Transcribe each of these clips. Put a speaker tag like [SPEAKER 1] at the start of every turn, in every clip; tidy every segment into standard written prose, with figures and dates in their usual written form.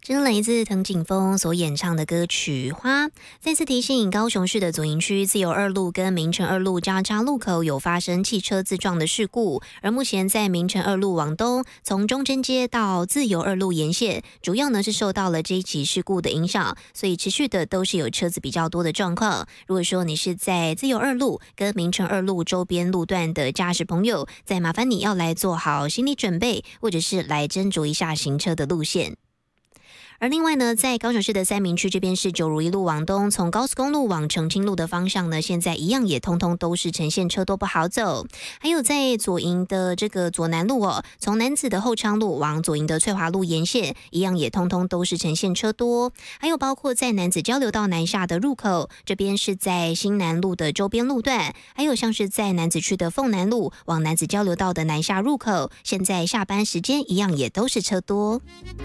[SPEAKER 1] 这是来自藤井风所演唱的歌曲《花》。再次提醒，高雄市的左营区自由二路跟明诚二路交叉路口有发生汽车自撞的事故，而目前在明诚二路往东，从中正街到自由二路沿线，主要呢是受到了这一起事故的影响，所以持续的都是有车子比较多的状况。如果说你是在自由二路跟明诚二路周边路段的驾驶朋友，再麻烦你要来做好心理准备，或者是来斟酌一下行车的路线。而另外呢，在高雄市的三民区这边是九如一路往东，从高速公路往澄清路的方向呢，现在一样也通通都是呈现车多不好走。还有在左营的这个左南路哦，从南子的后昌路往左营的翠华路沿线，一样也通通都是呈现车多。还有包括在南子交流道南下的入口，这边是在新南路的周边路段，还有像是在南子区的凤南路往南子交流道的南下入口，现在下班时间一样也都是车多。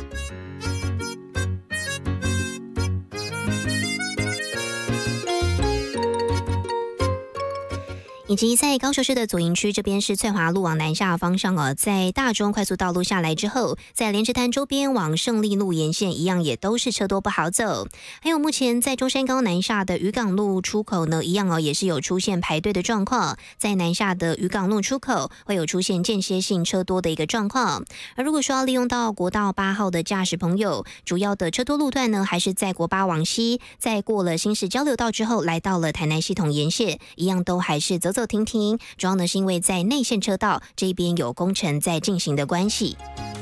[SPEAKER 1] 以及在高雄市的左营区这边是翠华路往南下的方向哦，在大中快速道路下来之后，在莲池潭周边往胜利路沿线一样也都是车多不好走。还有目前在中山高南下的渔港路出口呢，一样哦也是有出现排队的状况，在南下的渔港路出口会有出现间歇性车多的一个状况。而如果说要利用到国道8号的驾驶朋友，主要的车多路段呢，还是在国8往西，在过了新市交流道之后，来到了台南系统沿线，一样都还是走走停停，主要呢是因为在内线车道这边有工程在进行的关系。